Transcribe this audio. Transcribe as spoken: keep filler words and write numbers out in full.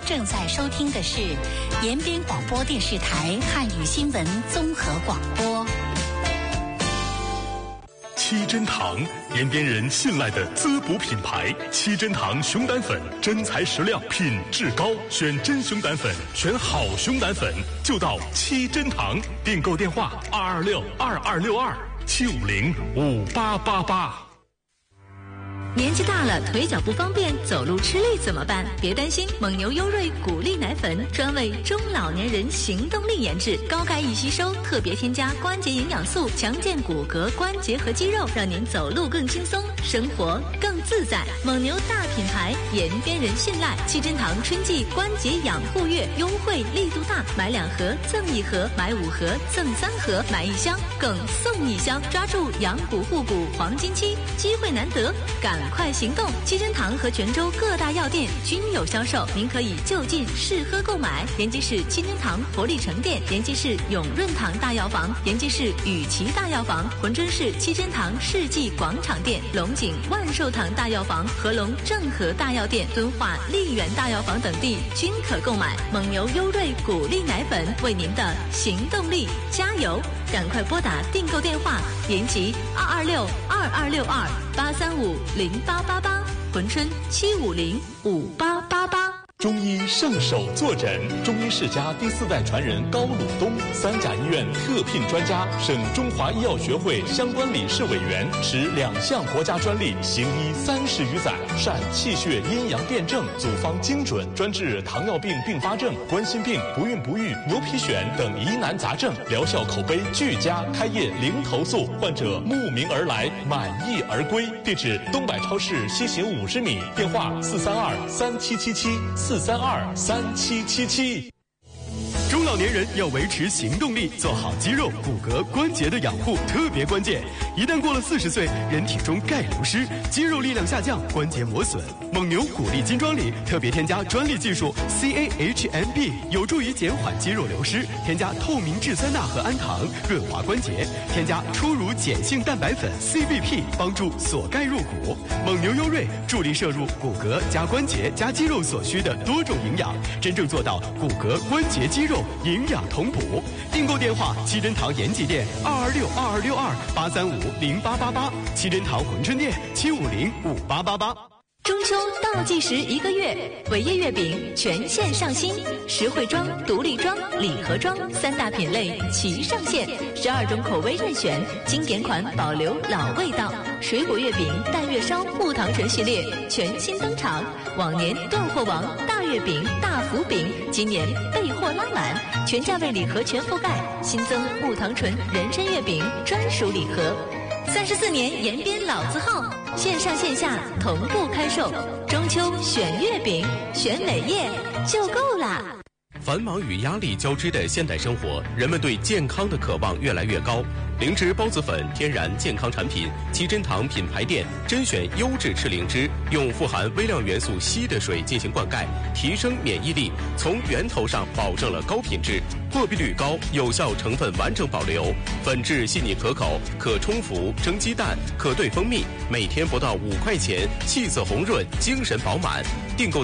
正在收听的是延边广播电视台汉语新闻综合广播。 七珍堂，延边人信赖的滋补品牌。七珍堂熊胆粉，真材实料，品质高，选真熊胆粉，选好熊胆粉，就到七珍堂。订购电话：二二六二二六二七五零五八八八。 年纪大了，腿脚不方便，走路吃力怎么办？别担心，蒙牛优瑞谷粒奶粉专为中老年人行动力研制，高钙易吸收，特别添加关节营养素，强健骨骼、关节和肌肉，让您走路更轻松，生活更自在。蒙牛大品牌，延边人信赖。七珍堂春季关节养护月优惠力度大，买两盒赠一盒，买五盒赠三盒，买一箱更送一箱，抓住养骨护骨黄金期，机会难得，赶快行动！七珍堂和泉州各大药店均有销售，您可以就近试喝购买。延吉市七珍堂活力城店、延吉市永润堂大药房、延吉市雨琦大药房、珲春市七珍堂世纪广场店、龙井万寿堂大药房、合龙正和大药店、敦化丽园大药房等地均可购买。蒙牛优瑞谷粒奶粉为您的行动力加油！赶快拨打订购电话：延吉二二六二二六二八三五零八八八，珲春七五零五八八八。 中医圣手坐诊，中医世家第四代传人高鲁东，三甲医院特聘专家，省中华医药学会相关理事委员，持两项国家专利，行医三十余载，善气血阴阳辩证，组方精准，专治糖尿病并发症、冠心病、不孕不育、牛皮癣等疑难杂症，疗效口碑俱佳，开业零投诉，患者慕名而来，满意而归。地址：东百超市西行五十米，电话：四三二三七七七。四三二三七七七。 中老年人要维持行动力，做好肌肉、骨骼、关节的养护特别关键。一旦过了四十岁，人体中钙流失，肌肉力量下降，关节磨损。蒙牛谷粒金装里特别添加专利技术 C A H M B， 有助于减缓肌肉流失。添加透明质酸钠和氨糖，润滑关节。添加初乳碱性蛋白粉 C B P， 帮助锁钙入骨。蒙牛优瑞助力摄入骨骼加关节加肌肉所需的多种营养，真正做到骨骼、关节、肌肉营养同补。订购电话：七珍堂延吉店二二六二二六二八三五零八八八，七珍堂珲春店七五零五八八八。 中秋倒计时一个月，伟业月饼全线上新，实惠装、独立装、礼盒装三大品类齐上线，十二种口味任选，经典款保留老味道。水果月饼、淡月烧、木糖醇系列全新登场，往年断货王大月饼、大福饼，今年备货拉满，全价位礼盒全覆盖，新增木糖醇人参月饼专属礼盒。三十四年延边老字号，线上线下同步开售。中秋选月饼，选伟业就够啦。 繁忙与压力交织的现代生活，人们对健康的渴望越来越高。灵芝孢子粉天然健康产品，七珍堂品牌店甄选优质赤灵芝，用富含微量元素硒的水进行灌溉，提升免疫力，从源头上保证了高品质，过滤率高，有效成分完整保留，粉质细腻可口，可冲服、蒸鸡蛋，可兑蜂蜜，每天不到五块钱，气色红润，精神饱满。订购